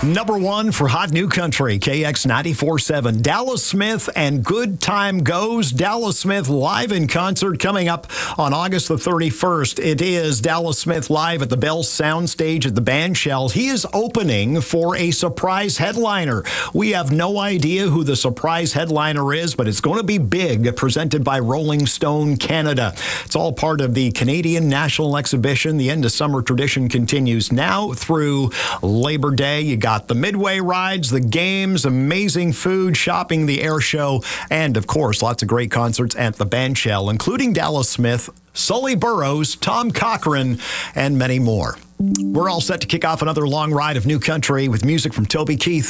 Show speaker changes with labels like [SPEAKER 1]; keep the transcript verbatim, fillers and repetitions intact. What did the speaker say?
[SPEAKER 1] Number one for Hot New Country, K X ninety-four point seven. Dallas Smith and Good Time Goes. Dallas Smith live in concert coming up on August the thirty-first. It is Dallas Smith live at the Bell Soundstage at the Bandshell. He is opening for a surprise headliner. We have no idea who the surprise headliner is, but it's going to be big, presented by Rolling Stone Canada. It's all part of the Canadian National Exhibition. The end of summer tradition continues now through Labor Day. You got the Midway rides, the games, amazing food, shopping, the air show, and of course, lots of great concerts at the Bandshell, including Dallas Smith, Sully Burrows, Tom Cochrane, and many more. We're all set to kick off another long ride of new country with music from Toby Keith.